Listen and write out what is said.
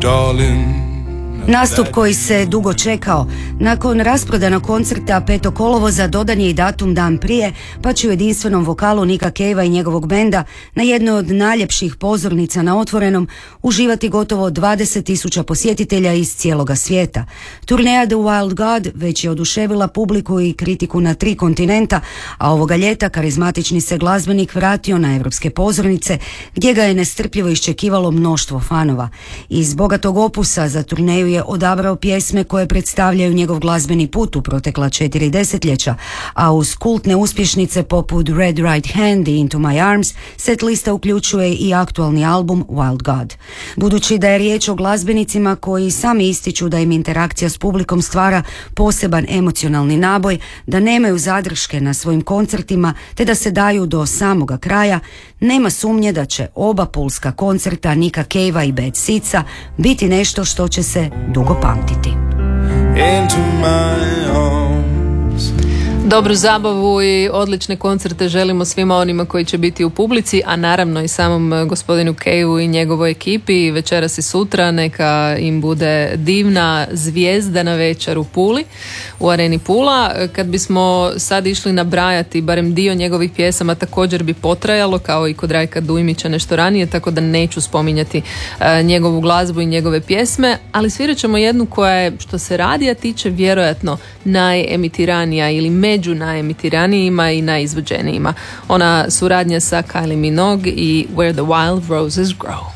darling. Nastup koji se dugo čekao. Nakon rasprodanog koncerta 5. kolovoza dodan je i datum dan prije, pa će u jedinstvenom vokalu Nicka Cavea i njegovog benda na jednoj od najljepših pozornica na otvorenom uživati gotovo 20.000 posjetitelja iz cijeloga svijeta. Turneja The Wild God već je oduševila publiku i kritiku na 3 kontinenta, a ovoga ljeta karizmatični se glazbenik vratio na europske pozornice gdje ga je nestrpljivo iščekivalo mnoštvo fanova. Iz bogatog opusa za turneju je odabrao pjesme koje predstavljaju njegov glazbeni put u protekla 4 desetljeća, a uz kultne uspješnice poput Red Right Hand i Into My Arms, set lista uključuje i aktualni album Wild God. Budući da je riječ o glazbenicima koji sami ističu da im interakcija s publikom stvara poseban emocionalni naboj, da nemaju zadrške na svojim koncertima te da se daju do samoga kraja, nema sumnje da će oba pulska koncerta Nicka Cavea i Bad Seedsa biti nešto što će se dugo pamtiti. Into my arms. Dobru zabavu i odlične koncerte želimo svima onima koji će biti u publici, a naravno i samom gospodinu Caveu i njegovoj ekipi večeras i sutra. Neka im bude divna zvijezdana večer u Puli, u areni Pula. Kad bismo sad išli nabrajati barem dio njegovih pjesama, također bi potrajalo, kao i kod Rajka Dujmića nešto ranije, tako da neću spominjati njegovu glazbu i njegove pjesme, ali svirat ćemo jednu koja je, što se radija tiče, vjerojatno najemitiranija ili među najemitiranijima i najizvođenijima. Ona suradnja sa Kylie Minogue i Where the Wild Roses Grow.